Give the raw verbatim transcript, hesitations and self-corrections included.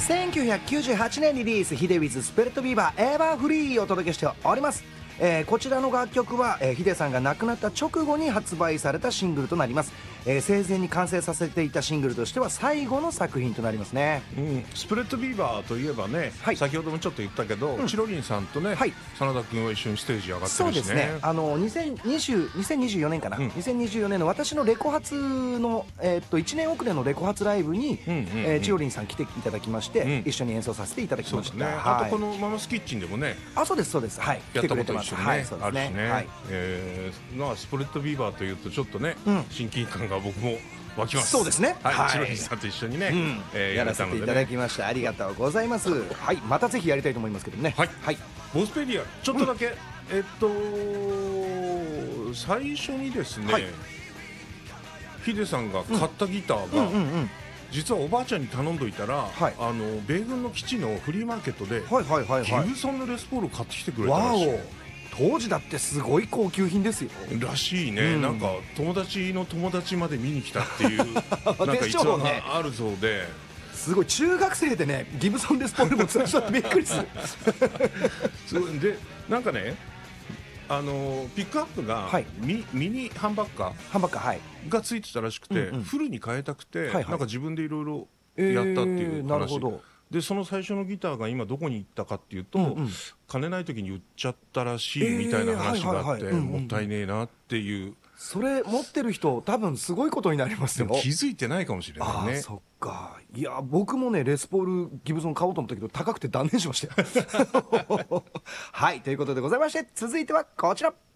せんきゅうひゃくきゅうじゅうはちねんリリース、ヒデウィズスピリットビーバーエバーフリーをお届けしております。えー、こちらの楽曲は、えー、ヒデさんが亡くなった直後に発売されたシングルとなります。えー、生前に完成させていたシングルとしては最後の作品となりますね。 うん、スプレッドビーバーといえばね、はい、先ほどもちょっと言ったけど、うん、チロリンさんとね、はい、真田君は一緒にステージ上がってるしね。 そうですね、あのにせんにじゅう、にせんにじゅうよねんかな、うん、にせんにじゅうよねんの私のレコ発の、えー、っといちねん遅れのレコ発ライブに、うんうんうん、えー、チロリンさん来ていただきまして、うん、一緒に演奏させていただきました。 ね、はい、あとこのママスキッチンでもね、 あ、そうですそうです、はい、 やったこと一緒にね、 はい、そうですね、 あるしね、はい、えー、まあスプレッドビーバーというとちょっとね、うん、親近感が僕も湧きます。 そうですね、 はい、チロリンさんと一緒にね、うん、えー、 やらせていただきました。ありがとうございます。はい、またぜひやりたいと思いますけどね。 はい、はい、ボスペディアちょっとだけ、うん、えっと最初にですね、はい、ヒデさんが買ったギターが、うんうんうんうん、実はおばあちゃんに頼んどいたら、はい、あの米軍の基地のフリーマーケットで、はいはいはいはい、ギブソンのレスポールを買ってきてくれたらしい。 当時だってすごい高級品ですよ。 らしいね、うん、なんか友達の友達まで見に来たっていうなんか逸話があるそうで、 すごい中学生でねギブソンレスポールもつらしたってびっくりするそうで、なんかね、あのピックアップが、はい、ミ, ミニハンバッカーハンバッカー、はい、がついてたらしくて、うんうん、フルに変えたくて、はいはい、なんか自分でいろいろやったっていう話、えー、なるほど。でその最初のギターが今どこに行ったかっていうと、うんうん、金ない時に売っちゃったらしいみたいな話があって、もったいねえなっていう。 それ持ってる人多分すごいことになりますよ。 でも気づいてないかもしれないね。 あ、そっか。いや僕もねレスポールギブソン買おうと思ったけど高くて断念しましたよはい、ということでございまして、続いてはこちら。